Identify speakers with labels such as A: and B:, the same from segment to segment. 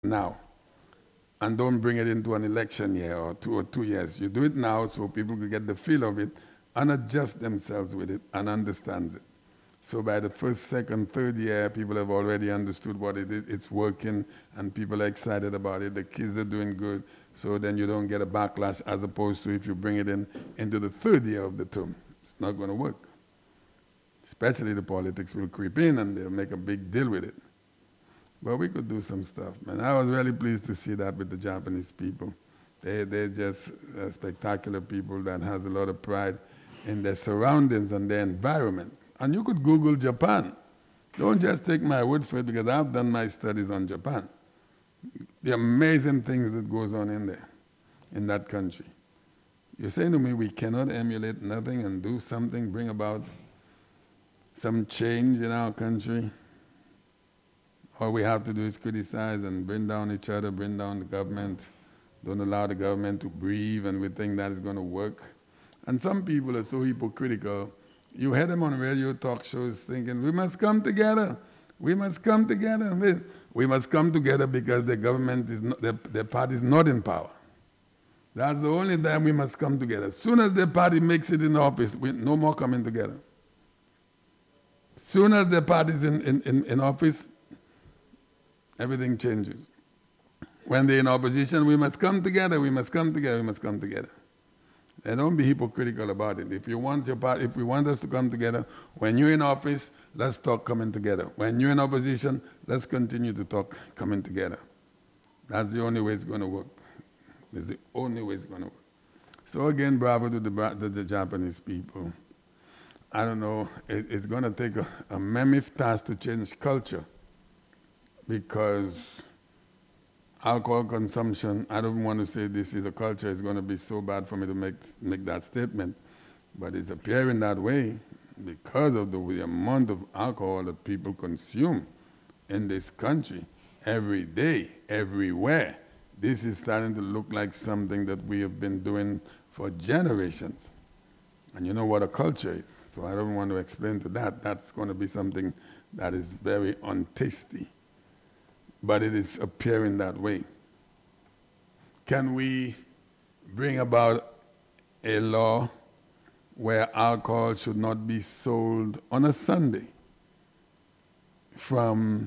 A: now. And don't bring it into an election year or 2 years. You do it now so people can get the feel of it and adjust themselves with it and understand it. So by the first, second, third year, people have already understood what it is. It's working, and people are excited about it. The kids are doing good. So then you don't get a backlash, as opposed to if you bring it into the third year of the term. It's not going to work. Especially the politics will creep in, and they'll make a big deal with it. But we could do some stuff, man. I was really pleased to see that with the Japanese people. They're just spectacular people that has a lot of pride in their surroundings and their environment. And you could Google Japan. Don't just take my word for it, because I've done my studies on Japan. The amazing things that goes on in there, in that country. You're saying to me we cannot emulate nothing and do something, bring about some change in our country? All we have to do is criticize and bring down each other, bring down the government, don't allow the government to breathe, and we think that is going to work. And some people are so hypocritical. You hear them on radio talk shows thinking, we must come together. We must come together. We must come together because the government is not, their party is not in power. That's the only time we must come together. As soon as the party makes it in office, we no more coming together. As soon as the party is in office, everything changes. When they're in opposition, we must come together, we must come together, we must come together. And don't be hypocritical about it. If you want your party, if we want us to come together, when you're in office, let's talk coming together. When you're in opposition, let's continue to talk coming together. That's the only way it's going to work. It's the only way it's going to work. So again, bravo to the Japanese people. I don't know, it's going to take a mammoth task to change culture, because alcohol consumption, I don't want to say this is a culture, it's going to be so bad for me to make that statement, but it's appearing that way because of the amount of alcohol that people consume in this country every day, everywhere. This is starting to look like something that we have been doing for generations. And you know what a culture is, so I don't want to explain to that. That's going to be something that is very untasty. But it is appearing that way. Can we bring about a law where alcohol should not be sold on a Sunday from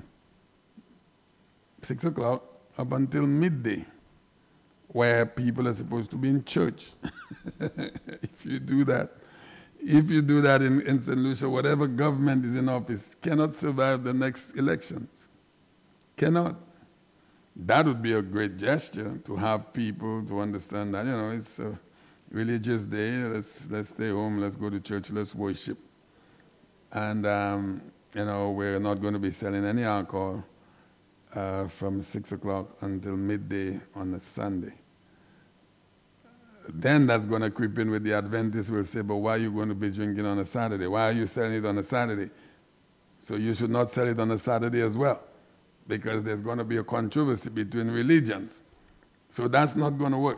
A: 6 o'clock up until midday, where people are supposed to be in church? If you do that in St. Lucia, whatever government is in office cannot survive the next elections. Cannot. That would be a great gesture to have people to understand that, it's a religious day, let's stay home, let's go to church, let's worship. And, we're not going to be selling any alcohol from 6 o'clock until midday on a Sunday. Then that's going to creep in with the Adventists will say, but why are you going to be drinking on a Saturday? Why are you selling it on a Saturday? So you should not sell it on a Saturday as well, because there's going to be a controversy between religions. So that's not going to work.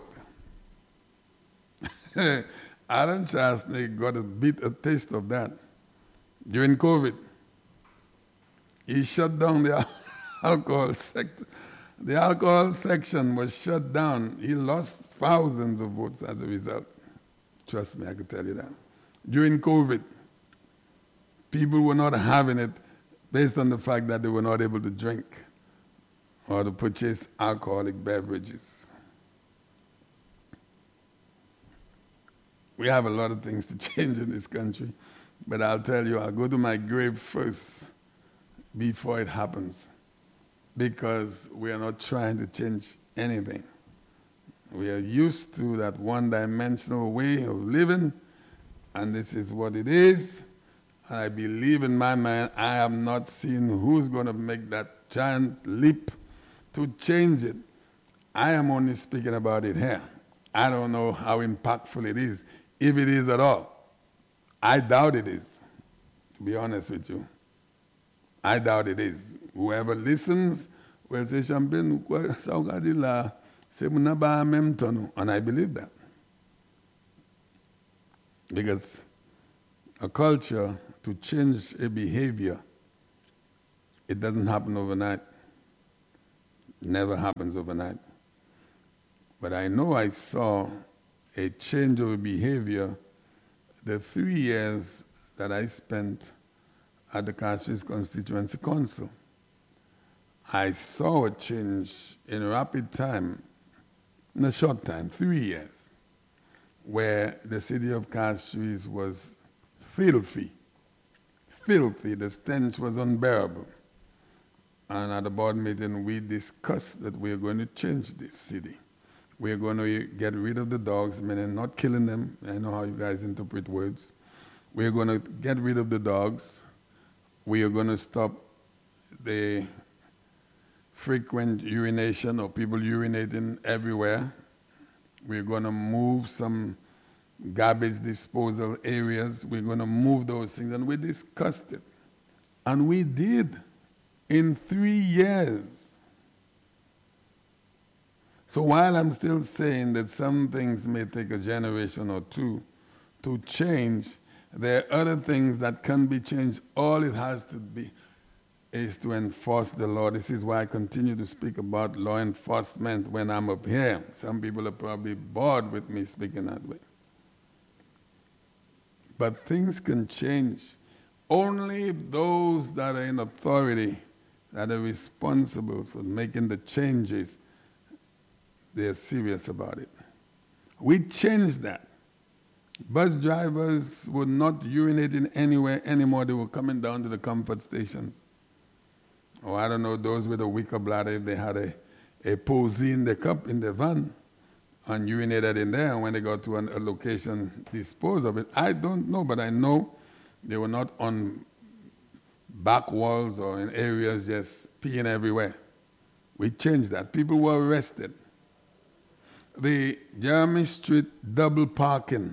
A: Alan Shastney got a taste of that during COVID. He shut down the alcohol sector. The alcohol section was shut down. He lost thousands of votes as a result. Trust me, I can tell you that. During COVID, people were not having it based on the fact that they were not able to drink or to purchase alcoholic beverages. We have a lot of things to change in this country, but I'll tell you, I'll go to my grave first before it happens, because we are not trying to change anything. We are used to that one-dimensional way of living, and this is what it is. And I believe in my mind, I have not seen who's going to make that giant leap to change it. I am only speaking about it here. I don't know how impactful it is, if it is at all. I doubt it is, to be honest with you. I doubt it is. Whoever listens will say, Champagne, and I believe that. Because a culture, to change a behavior, it doesn't happen overnight. Never happens overnight. But I know I saw a change of behavior the 3 years that I spent at the Castries Constituency Council. I saw a change in rapid time, in a short time, 3 years, where the city of Castries was filthy. The stench was unbearable. And at the board meeting, we discussed that we are going to change this city. We are going to get rid of the dogs, meaning not killing them. I know how you guys interpret words. We are going to get rid of the dogs. We are going to stop the frequent urination of people urinating everywhere. We're going to move some garbage disposal areas. We're going to move those things, and we discussed it. And we did in 3 years. So while I'm still saying that some things may take a generation or two to change, there are other things that can be changed. All it has to be is to enforce the law. This is why I continue to speak about law enforcement when I'm up here. Some people are probably bored with me speaking that way. But things can change. Only those that are in authority, that are responsible for making the changes, they're serious about it. We changed that. Bus drivers were not urinating anywhere anymore. They were coming down to the comfort stations. Or I don't know, those with a weaker bladder, if they had a posy in the cup in the van and urinated in there, and when they got to a location, dispose of it. I don't know, but I know they were not on back walls or in areas just peeing everywhere. We changed that. People were arrested. The Jeremy Street double parking.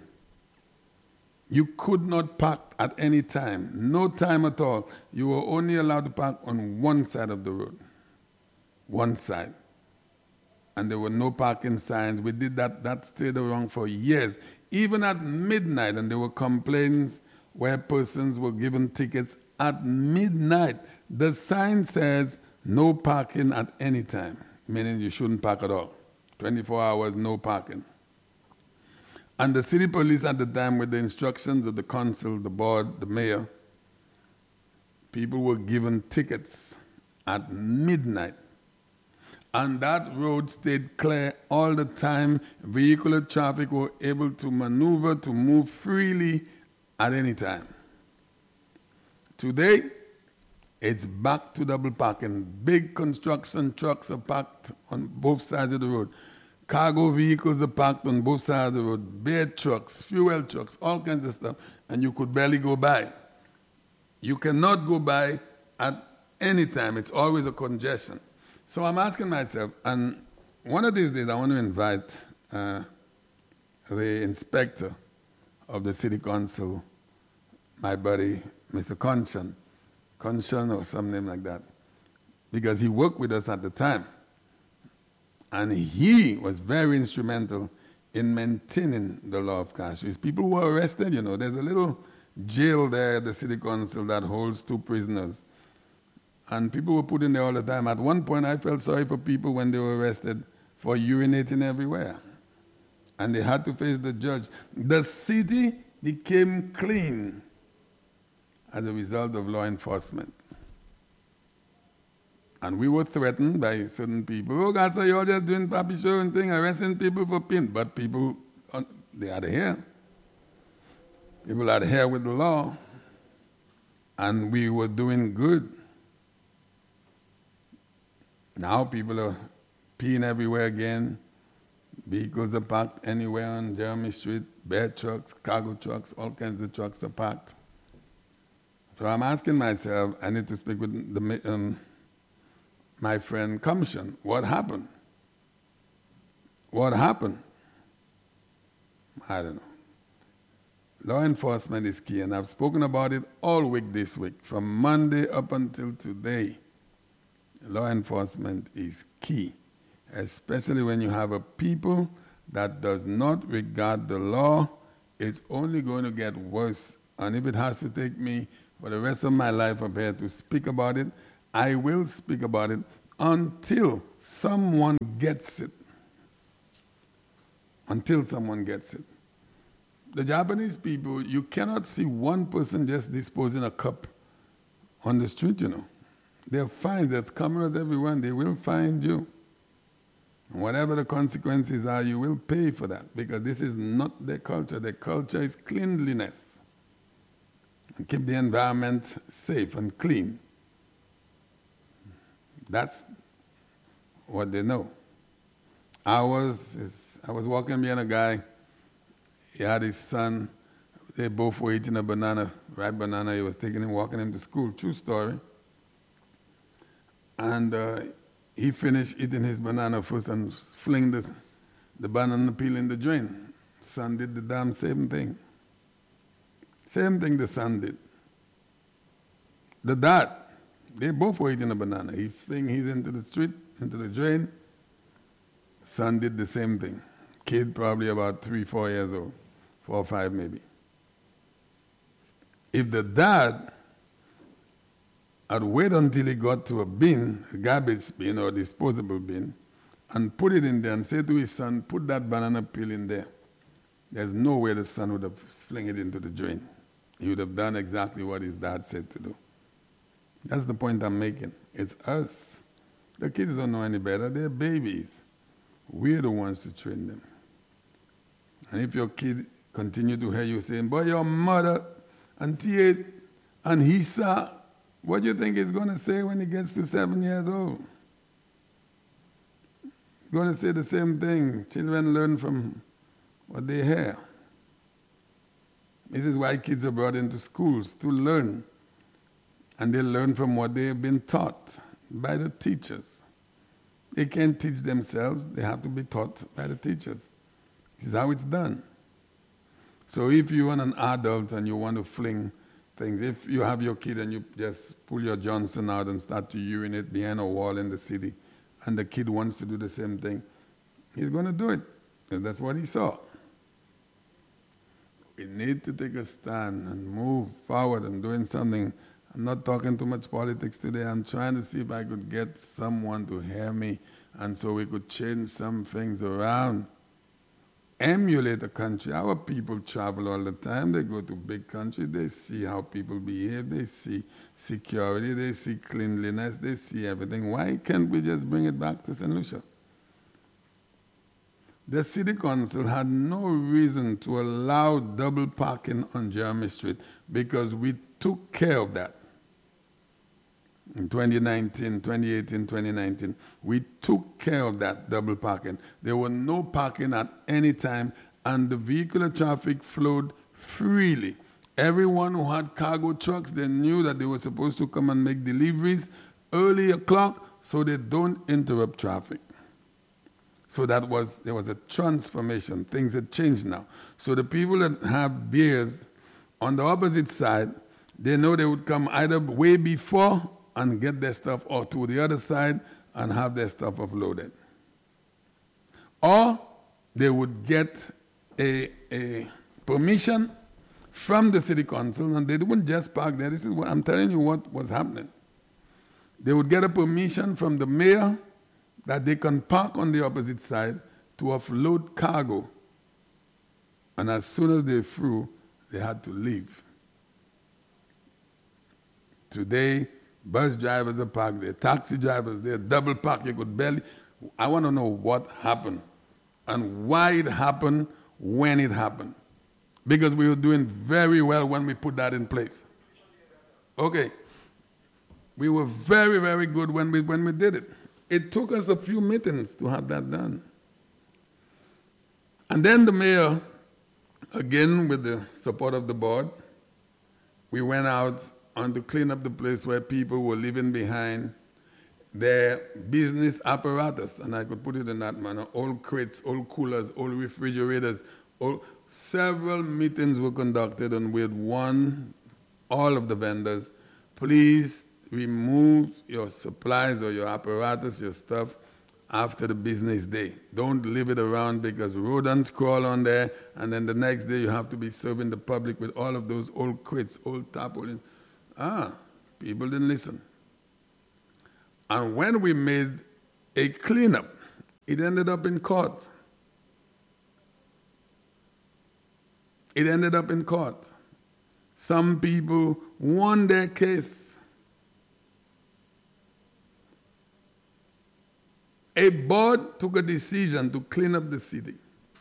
A: You could not park at any time, no time at all. You were only allowed to park on one side of the road, one side. And there were no parking signs. We did that stayed around for years. Even at midnight, and there were complaints where persons were given tickets at midnight. The sign says no parking at any time, meaning you shouldn't park at all. 24 hours, no parking. And the city police at the time, with the instructions of the council, the board, the mayor, people were given tickets at midnight. And that road stayed clear all the time. Vehicular traffic were able to maneuver, to move freely at any time. Today, it's back to double parking. Big construction trucks are parked on both sides of the road. Cargo vehicles are parked on both sides of the road. Bed trucks, fuel trucks, all kinds of stuff. And you could barely go by. You cannot go by at any time. It's always a congestion. So I'm asking myself, and one of these days I want to invite the inspector of the city council, my buddy, Mr. Conscian or some name like that, because he worked with us at the time. And he was very instrumental in maintaining the law of Castries. People were arrested, There's a little jail there at the city council that holds 2 prisoners. And people were put in there all the time. At one point, I felt sorry for people when they were arrested for urinating everywhere. And they had to face the judge. The city became clean as a result of law enforcement. And we were threatened by certain people. Oh, God, so you're just doing papi show and thing, arresting people for pin. But people, they adhere. People adhere with the law. And we were doing good. Now people are peeing everywhere again. Vehicles are parked anywhere on Jeremy Street. Bed trucks, cargo trucks, all kinds of trucks are parked. So I'm asking myself, I need to speak with my friend Commission. What happened? What happened? I don't know. Law enforcement is key, and I've spoken about it all week this week, from Monday up until today. Law enforcement is key, especially when you have a people that does not regard the law. It's only going to get worse. And if it has to take me for the rest of my life up here to speak about it, I will speak about it, until someone gets it. Until someone gets it. The Japanese people, you cannot see one person just disposing a cup on the street, you know. They'll find, there's cameras everywhere, and they will find you. And whatever the consequences are, you will pay for that, because this is not their culture. Their culture is cleanliness. And keep the environment safe and clean. That's what they know. I was walking behind a guy. He had his son. They both were eating a banana, ripe banana. He was taking him, walking him to school. True story. And he finished eating his banana first and fling the banana peel in the drain. Son did the damn same thing. Same thing the son did. The dad, they both were eating a banana. He fling his into the street, into the drain. Son did the same thing. Kid probably about 3, 4 years old. 4 or 5 maybe. If the dad had waited until he got to a bin, a garbage bin or disposable bin, and put it in there and said to his son, put that banana peel in there, there's no way the son would have flung it into the drain. He would have done exactly what his dad said to do. That's the point I'm making. It's us. The kids don't know any better. They're babies. We're the ones to train them. And if your kid continue to hear you saying, boy, your mother and T8 and Hisa, what do you think he's going to say when he gets to 7 years old? He's going to say the same thing. Children learn from what they hear. This is why kids are brought into schools, to learn. And they learn from what they have been taught by the teachers. They can't teach themselves. They have to be taught by the teachers. This is how it's done. So if you're an adult and you want to fling things, if you have your kid and you just pull your Johnson out and start to urinate behind a wall in the city, and the kid wants to do the same thing, he's going to do it, because that's what he saw. We need to take a stand and move forward and doing something. I'm not talking too much politics today. I'm trying to see if I could get someone to hear me, and so we could change some things around. Emulate a country. Our people travel all the time. They go to big countries. They see how people behave. They see security. They see cleanliness. They see everything. Why can't we just bring it back to St. Lucia? The city council had no reason to allow double parking on Jeremy Street, because we took care of that. In 2018, 2019, we took care of that double parking. There was no parking at any time, and the vehicular traffic flowed freely. Everyone who had cargo trucks, they knew that they were supposed to come and make deliveries early o'clock so they don't interrupt traffic. So there was a transformation. Things had changed now. So the people that have beers on the opposite side, they know they would come either way before and get their stuff, or to the other side and have their stuff offloaded. Or they would get a permission from the city council, and they wouldn't just park there. This is what I'm telling you what was happening. They would get a permission from the mayor that they can park on the opposite side to offload cargo. And as soon as they're through, they had to leave. Today, bus drivers are parked there, taxi drivers, they're double parked. You could barely. I want to know what happened and why it happened when it happened. Because we were doing very well when we put that in place. Okay. We were very, very good when we did it. It took us a few meetings to have that done. And then the mayor, again with the support of the board, we went out on to clean up the place where people were leaving behind their business apparatus, and I could put it in that manner, old crates, old coolers, old refrigerators. Several meetings were conducted, and we had warned all of the vendors, please remove your supplies or your apparatus, your stuff, after the business day. Don't leave it around, because rodents crawl on there, and then the next day you have to be serving the public with all of those old crates, old tarpaulins. People didn't listen. And when we made a cleanup, it ended up in court. It ended up in court. Some people won their case. A board took a decision to clean up the city.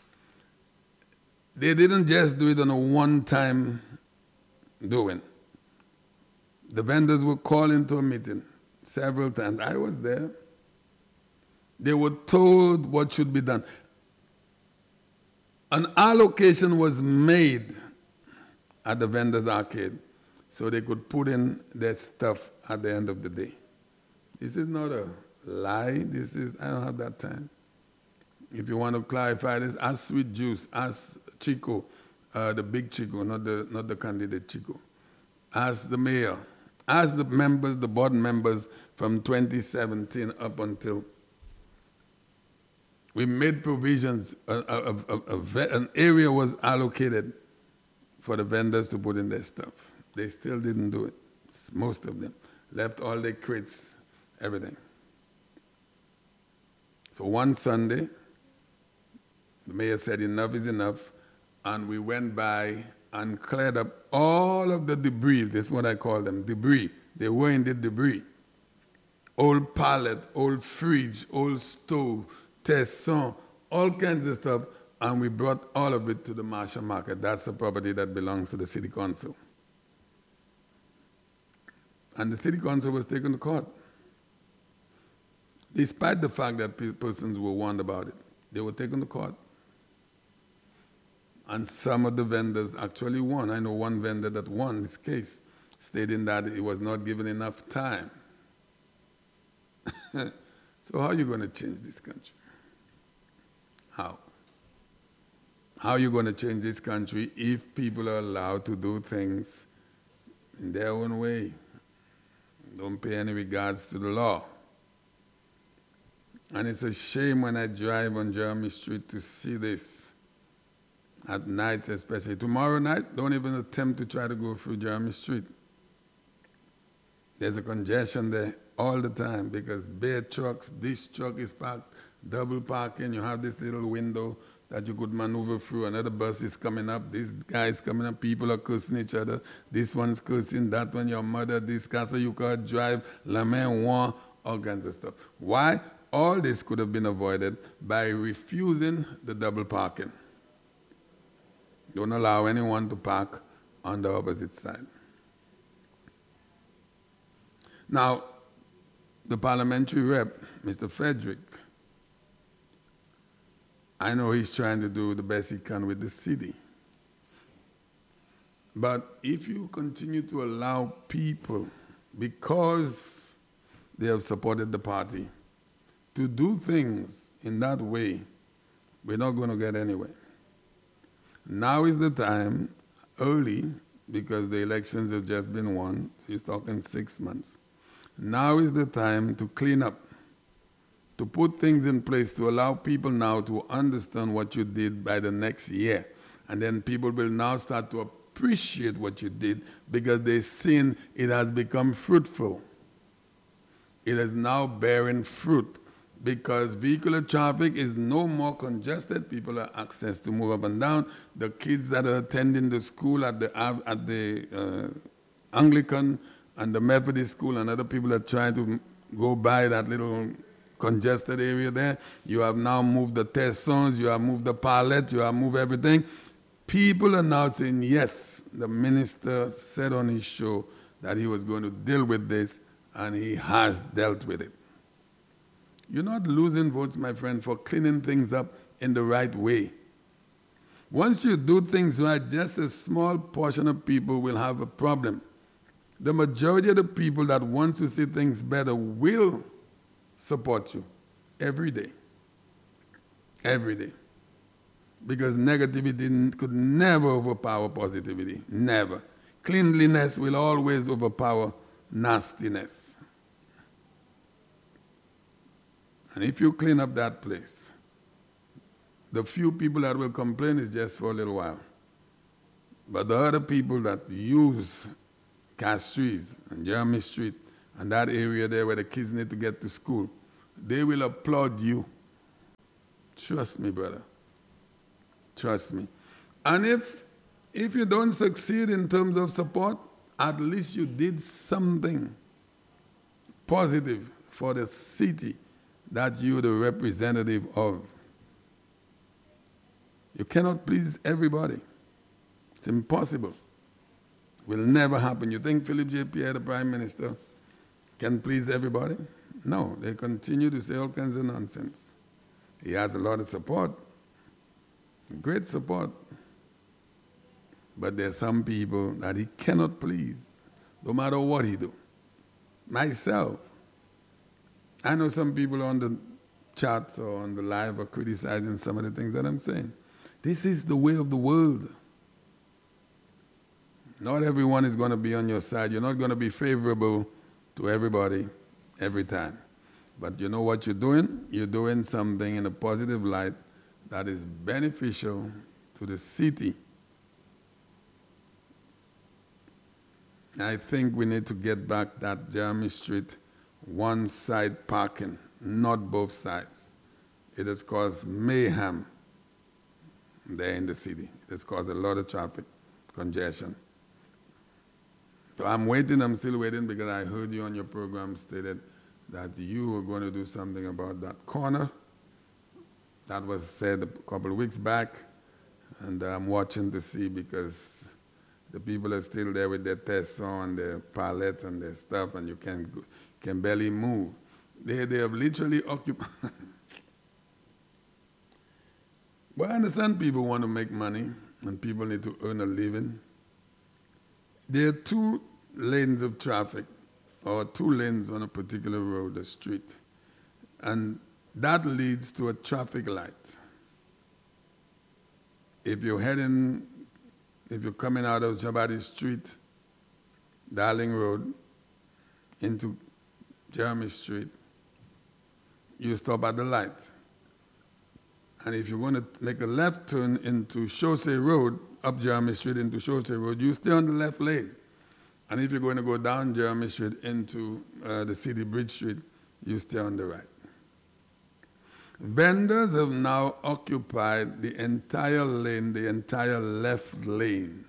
A: They didn't just do it on a one-time doing. The vendors were called into a meeting several times. I was there. They were told what should be done. An allocation was made at the vendors' arcade so they could put in their stuff at the end of the day. This is not a lie. I don't have that time. If you want to clarify this, ask Sweet Juice, ask Chico, the big Chico, not the candidate Chico. Ask the mayor, ask the members, the board members from 2017 up until we made provisions. An area was allocated for the vendors to put in their stuff. They still didn't do it. Most of them left all their crates, everything. So one Sunday, the mayor said enough is enough, and we went by and cleared up all of the debris. This is what I call them, debris. They were in the debris. Old pallet, old fridge, old stove, tesson, all kinds of stuff, and we brought all of it to the Marshall Market. That's a property that belongs to the city council. And the city council was taken to court. Despite the fact that persons were warned about it, they were taken to court. And some of the vendors actually won. I know one vendor that won this case, stating that it was not given enough time. So how are you going to change this country? How? How are you going to change this country if people are allowed to do things in their own way? Don't pay any regards to the law. And it's a shame when I drive on Jeremy Street to see this, at night especially. Tomorrow night, don't even attempt to try to go through Jeremy Street. There's a congestion there all the time because bare trucks, this truck is parked, double parking, you have this little window that you could maneuver through, another bus is coming up, this guy is coming up, people are cursing each other, this one is cursing, that one, your mother, this castle you can't drive, la main one, all kinds of stuff. Why? All this could have been avoided by refusing the double parking. Don't allow anyone to park on the opposite side. Now, the parliamentary rep, Mr. Frederick, I know he's trying to do the best he can with the city. But if you continue to allow people, because they have supported the party, to do things in that way, we're not going to get anywhere. Now is the time, early, because the elections have just been won, so you're talking 6 months. Now is the time to clean up, to put things in place, to allow people now to understand what you did by the next year. And then people will now start to appreciate what you did because they've seen it has become fruitful. It is now bearing fruit because vehicular traffic is no more congested. People have access to move up and down. The kids that are attending the school at the Anglican and the Methodist school and other people that try to go by that little congested area there, you have now moved the tessons, you have moved the pallet, you have moved everything. People are now saying, yes, the minister said on his show that he was going to deal with this, and he has dealt with it. You're not losing votes, my friend, for cleaning things up in the right way. Once you do things right, just a small portion of people will have a problem. The majority of the people that want to see things better will support you every day. Every day. Because negativity could never overpower positivity. Never. Cleanliness will always overpower nastiness. And if you clean up that place, the few people that will complain is just for a little while. But the other people that use Castries and Jeremy Street and that area there where the kids need to get to school, they will applaud you. Trust me, brother. Trust me. And if you don't succeed in terms of support, at least you did something positive for the city that you're the representative of. You cannot please everybody. It's impossible. Will never happen. You think Philip J. Pierre, the Prime Minister, can please everybody? No, they continue to say all kinds of nonsense. He has a lot of support, great support. But there are some people that he cannot please, no matter what he do. Myself, I know some people on the chat or on the live are criticizing some of the things that I'm saying. This is the way of the world. Not everyone is going to be on your side. You're not going to be favorable to everybody every time. But you know what you're doing? You're doing something in a positive light that is beneficial to the city. I think we need to get back that Jeremy Street one side parking, not both sides. It has caused mayhem there in the city. It has caused a lot of traffic congestion. So I'm still waiting because I heard you on your program stated that you were going to do something about that corner. That was said a couple of weeks back, and I'm watching to see because the people are still there with their Tesson and their pallet and their stuff, and you can barely move. They have literally occupied. But I understand people want to make money and people need to earn a living. There are 2 lanes of traffic, or 2 lanes on a particular road, a street, and that leads to a traffic light. If you're coming out of Jabari Street, Darling Road, into Jeremy Street, you stop at the light. And if you're going to make a left turn into Chaussee Road, up Jeremy Street into Chaussee Road, you stay on the left lane. And if you're going to go down Jeremy Street into the City Bridge Street, you stay on the right. Vendors have now occupied the entire lane, the entire left lane.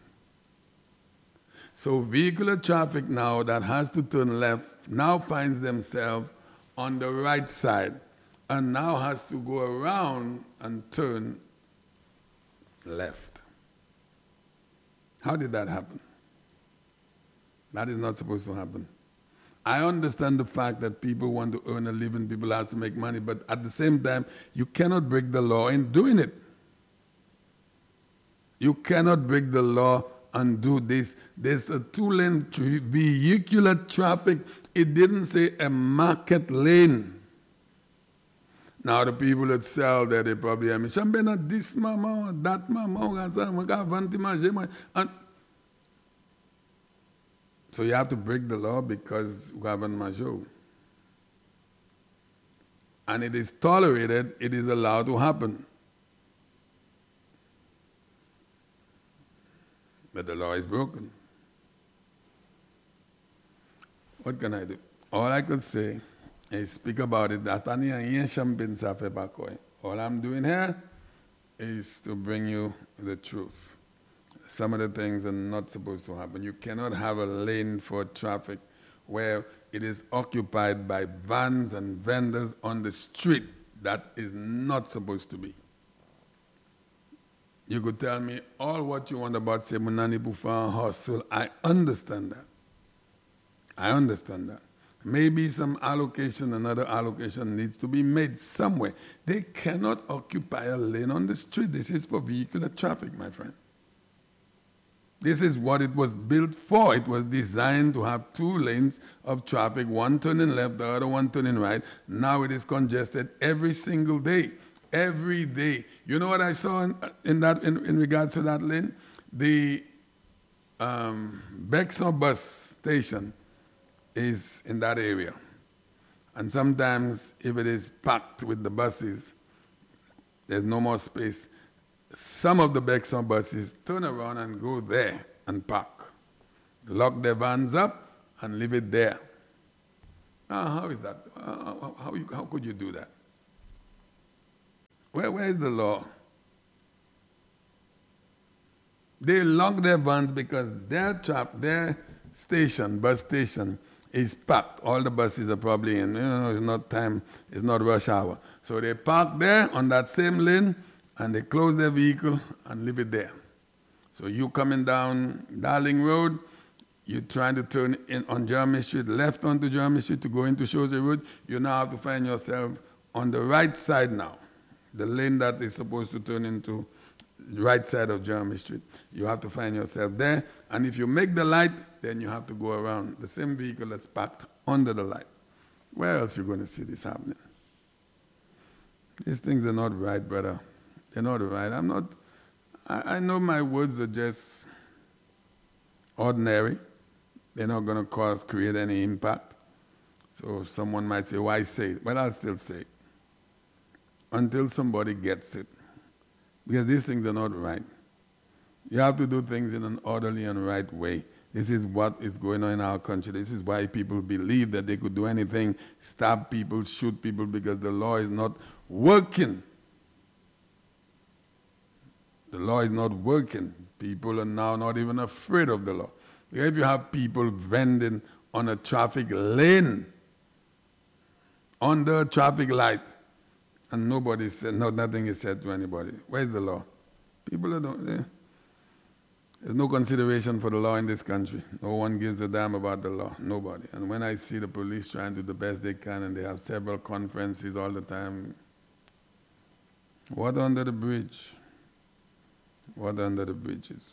A: So vehicular traffic now that has to turn left now finds themselves on the right side and now has to go around and turn left. How did that happen? That is not supposed to happen. I understand the fact that people want to earn a living, people have to make money, but at the same time, you cannot break the law in doing it. You cannot break the law and do this. There's a 2-lane vehicular traffic. It didn't say a market lane. Now the people that sell there, they probably have me, this mama, that mama, and so you have to break the law because we have a major. And it is tolerated, it is allowed to happen. But the law is broken. What can I do? All I could say is speak about it. All I'm doing here is to bring you the truth. Some of the things are not supposed to happen. You cannot have a lane for traffic where it is occupied by vans and vendors on the street. That is not supposed to be. You could tell me all what you want about say Munani Bufan hustle. I understand that. I understand that. Maybe some allocation, another allocation needs to be made somewhere. They cannot occupy a lane on the street. This is for vehicular traffic, my friend. This is what it was built for. It was designed to have 2 lanes of traffic, one turning left, the other one turning right. Now it is congested every single day. Every day. You know what I saw in regards to that lane? The Bexar bus station is in that area. And sometimes if it is packed with the buses, there's no more space. Some of the Bexar buses turn around and go there and park. Lock their vans up and leave it there. How is that? How could you do that? Where is the law? They lock their vans because their bus station, is packed. All the buses are probably in. It's not time, it's not rush hour. So they park there on that same lane and they close their vehicle and leave it there. So you coming down Darling Road, you're trying to turn in on Jeremy Street, left onto Jeremy Street to go into Chaucer Road, you now have to find yourself on the right side now, the lane that is supposed to turn into the right side of Jeremy Street. You have to find yourself there, and if you make the light, then you have to go around the same vehicle that's parked under the light. Where else are you going to see this happening? These things are not right, brother. They're not right. I know my words are just ordinary. They're not going to create any impact. So someone might say, why say it? But I'll still say it. Until somebody gets it. Because these things are not right. You have to do things in an orderly and right way. This is what is going on in our country. This is why people believe that they could do anything, stab people, shoot people, because the law is not working. The law is not working. People are now not even afraid of the law. If you have people vending on a traffic lane, under a traffic light, and nothing is said to anybody, where's the law? People don't. There's no consideration for the law in this country. No one gives a damn about the law. Nobody. And when I see the police trying to do the best they can, and they have several conferences all the time, what under the bridge? What under the bridges?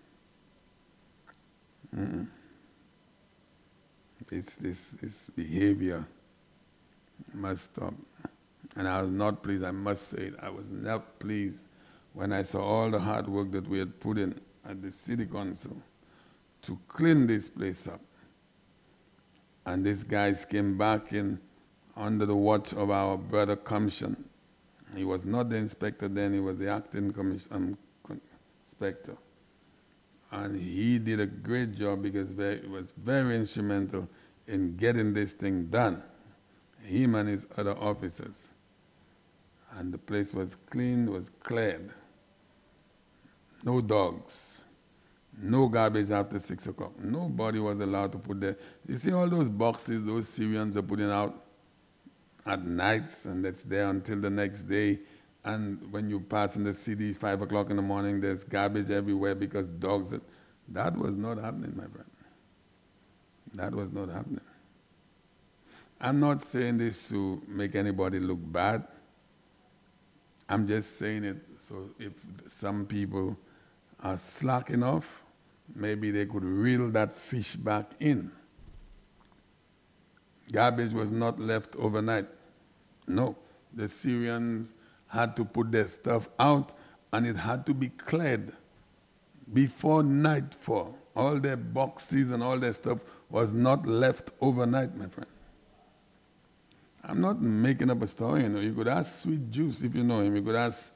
A: This behavior must stop. And I was not pleased, I must say it. I was not pleased when I saw all the hard work that we had put in at the city council to clean this place up. And these guys came back in under the watch of our brother Commission. He was not the inspector then, he was the acting inspector. And he did a great job because he was very instrumental in getting this thing done. Him and his other officers. And the place was cleaned, was cleared. No dogs. No garbage after 6 o'clock. Nobody was allowed to put there. You see all those boxes those Syrians are putting out at nights, and that's there until the next day. And when you pass in the city, 5 o'clock in the morning, there's garbage everywhere because dogs. That was not happening, my friend. That was not happening. I'm not saying this to make anybody look bad. I'm just saying it so if some people are slack enough, maybe they could reel that fish back in. Garbage was not left overnight. No, the Syrians had to put their stuff out, and it had to be cleared before nightfall. All their boxes and all their stuff was not left overnight, my friend. I'm not making up a story, you know. You could ask Sweet Juice if you know him. You could ask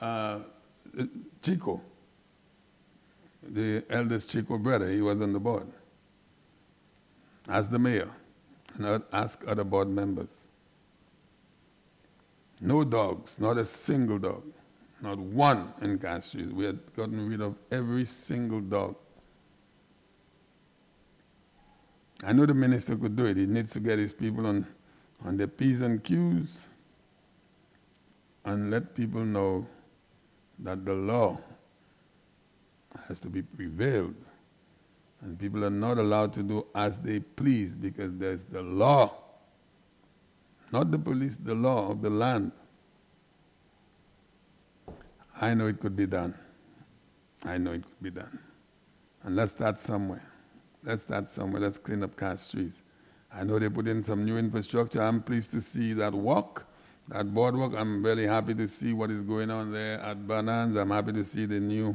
A: Chico, the eldest Chico brother. He was on the board. Ask the mayor and ask other board members. No dogs, not a single dog, not one in Castries. We had gotten rid of every single dog. I know the minister could do it. He needs to get his people on their P's and Q's and let people know that the law has to be prevailed. And people are not allowed to do as they please because there's the law. Not the police, the law of the land. I know it could be done. I know it could be done. And let's start somewhere. Let's clean up Castries. I know they put in some new infrastructure. I'm pleased to see that that boardwalk. I'm very happy to see what is going on there at Bonanza. I'm happy to see the new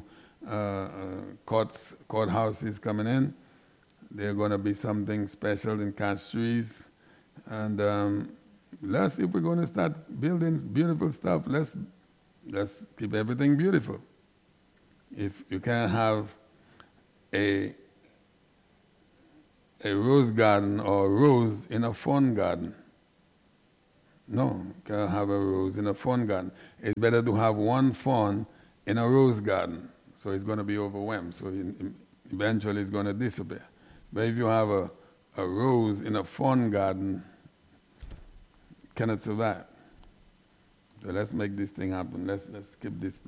A: courthouses coming in. They're going to be something special in Castries. And if we're going to start building beautiful stuff, let's keep everything beautiful. If you can't have a a rose garden or a rose in a fern garden. No, you can't have a rose in a fern garden. It's better to have one fern in a rose garden. So it's going to be overwhelmed. So eventually it's going to disappear. But if you have a rose in a fern garden, it cannot survive. So let's make this thing happen. Let's keep this.